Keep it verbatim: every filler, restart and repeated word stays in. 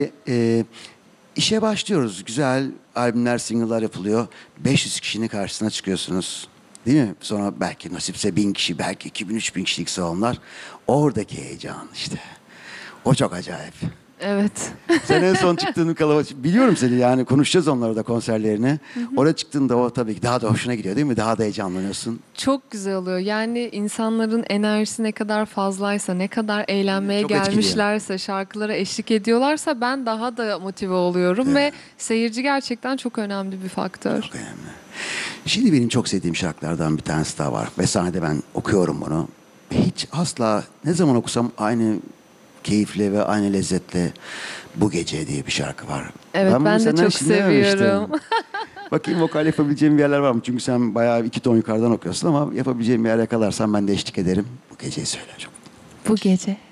E, işe başlıyoruz. Güzel albümler, single'lar yapılıyor. beş yüz kişinin karşısına çıkıyorsunuz. Değil mi? Sonra belki nasipse bin kişi, belki iki bin, üç bin kişilik salonlar. Oradaki heyecan işte. O çok acayip. Evet. Sen en son çıktığın kalabalık, biliyorum seni yani konuşacağız onları da konserlerini. Oraya çıktığında o tabii ki daha da hoşuna gidiyor değil mi? Daha da heyecanlanıyorsun. Çok güzel oluyor. Yani insanların enerjisi ne kadar fazlaysa, ne kadar eğlenmeye Çok etkiliyor. gelmişlerse, şarkılara eşlik ediyorlarsa ben daha da motive oluyorum Evet. ve seyirci gerçekten çok önemli bir faktör. Çok önemli. Şimdi benim çok sevdiğim şarkılardan bir tanesi daha var. Ve sahnede ben okuyorum bunu. Hiç asla ne zaman okusam aynı keyifle ve aynı lezzetle Bu Gece diye bir şarkı var. Evet, bunu ben de senden çok hiç dinlememiştim. seviyorum. Bakayım vokal yapabileceğim bir yerler var mı? Çünkü sen bayağı iki ton yukarıdan okuyorsun ama yapabileceğim bir yer yakalarsan ben de eşlik ederim. Bu geceyi söyle çok. Bu gece